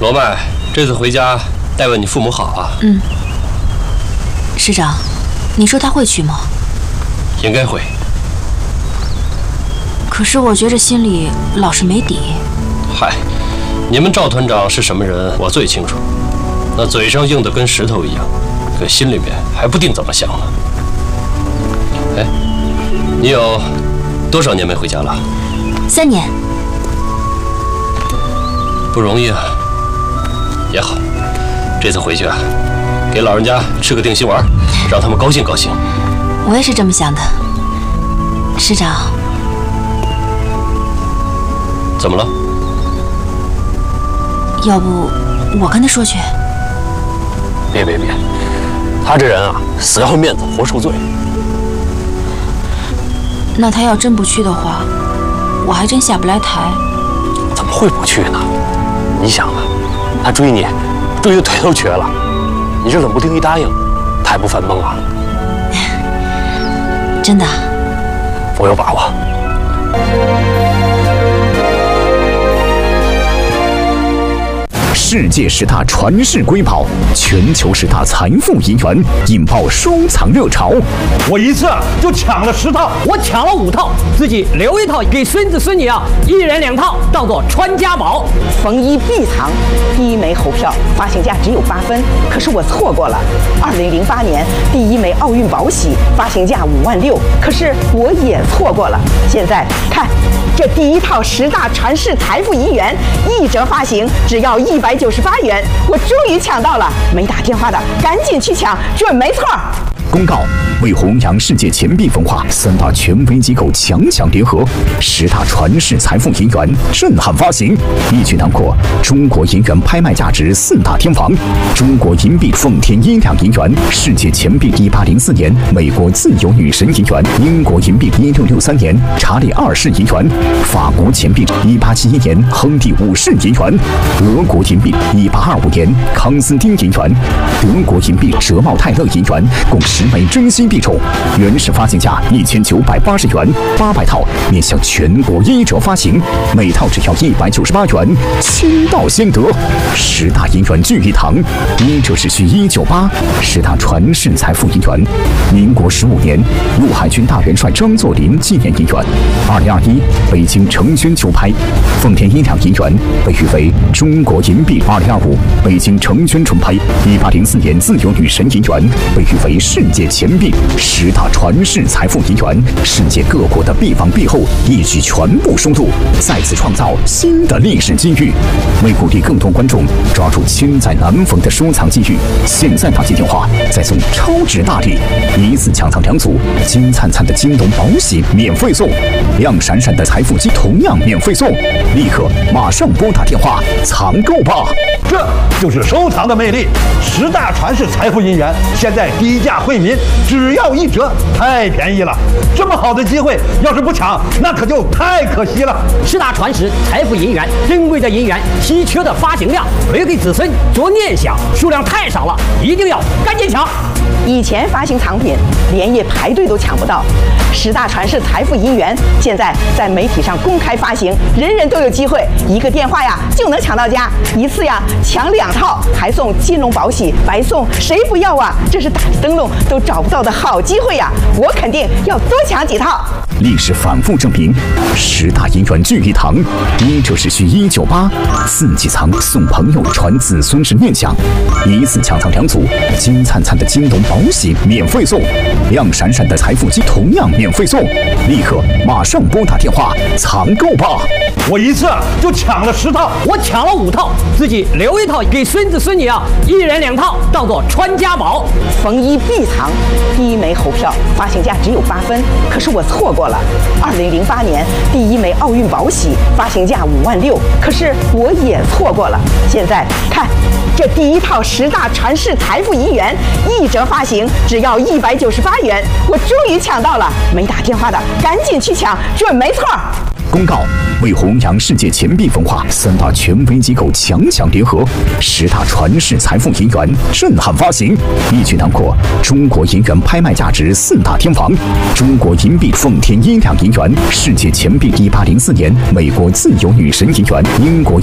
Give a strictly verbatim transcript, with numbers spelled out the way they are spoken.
罗麦，这次回家代问你父母好啊。 嗯。师长，你说他会去吗？ 应该会。 可是我觉着心里老是没底。 嗨，你们赵团长是什么人，我最清楚。那嘴上硬得跟石头一样，可心里面还不定怎么想呢。哎，你有多少年没回家了？ 三年。 不容易啊。也好，这次回去啊，给老人家吃个定心丸，让他们高兴高兴。 我也是这么想的，师长。 怎么了？ 要不我跟他说去？ 别别别，他这人啊，死要面子活受罪。 那他要真不去的话，我还真下不来台。 怎么会不去呢？你想啊，他追你，追的腿都瘸了，你这怎么不轻易答应？他还不犯懵啊？ 真的？ 我有把握。 世界十大传世瑰宝，全球十大财富银元，引爆收藏热潮。 我一次就抢了十套， 我抢了五套，自己留一套给孙子孙女啊，一人两套，当做传家宝。 逢一必藏，第一枚猴票发行价只有八分，可是我错过了。二零零八年第一枚奥运宝玺发行价五万六，可是我也错过了。现在看，这第一套十大传世财富银元，一折发行只要一百九十八元，我终于抢到了！没打电话的赶紧去抢，准没错。 公告：为弘扬世界钱币文化，三大权威机构强强联合，十大传世财富银元震撼发行，一举囊括中国银元拍卖价值四大天王：中国银币奉天一两银元，世界钱币一八零四年美国自由女神银元，英国银币一六六三年查理二世银元，法国钱币一八七一年亨利五世银元，俄国银币一八二五年康斯丁银元，德国银币哲茂泰勒银元，共十枚珍稀币种，原始发行价一千九百八十元，八百套面向全国一折发行，每套只要一百九十八元，先到先得。十大银元聚一堂，一折是需一九八，十大传世财富银元。民国十五年，陆海军大元帅张作霖纪念银元。二零二一，北京成轩球拍，奉天一两银元被誉为中国银币。二零二五，北京成轩纯拍，一八零四年自由女神银元被誉为世界钱币。十大传世财富银元，世界各国的币王币后一举全部收录，再次创造新的历史机遇。为鼓励更多观众抓住千载难逢的收藏机遇，现在打进电话再送超值大礼，一次抢到两组金灿灿的金龙宝玺免费送，亮闪闪的财富机同样免费送，立刻马上拨打电话藏购吧！ 这就是收藏的魅力。十大传世财富银元现在低价惠民，只要一折，太便宜了。这么好的机会，要是不抢，那可就太可惜了。 十大传世财富银元，珍贵的银元，稀缺的发行量，留给子孙做念想，数量太少了，一定要赶紧抢。 以前发行藏品连夜排队都抢不到，十大传世财富银元现在在媒体上公开发行，人人都有机会，一个电话呀就能抢到家，一次呀抢两套，还送金龙宝玺，白送，谁不要啊？这是打着灯笼都找不到的好机会呀！我肯定要多抢几套。 历史反复证明，十大银元聚一堂，一折是需一九八，四季藏送朋友传子孙是念想，一次抢到两组金灿灿的金龙宝玺免费送，亮闪闪的财富机同样免费送，立刻马上拨打电话藏购吧！ 我一次就抢了十套， 我抢了五套，自己留一套给孙子孙女啊，一人两套，当做传家宝。 逢一必藏，第一枚猴票发行价只有八分，可是我错过了。二零零八年第一枚奥运宝玺发行价五万六，可是我也错过了。现在看，这第一套十大传世财富银元，一折发行只要一百九十八元，我终于抢到了！没打电话的赶紧去抢，准没错。 公告：为弘扬世界钱币文化，三大权威机构强强联合，十大传世财富银元震撼发行，一举囊括中国银元拍卖价值四大天王：中国银币奉天一两银元，世界钱币一八零四年美国自由女神银元，英国